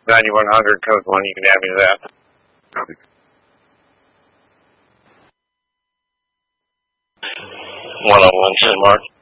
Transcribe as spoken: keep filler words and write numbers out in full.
ninety-one hundred, code one, you can add me to that. Copy. one oh one, San Mark.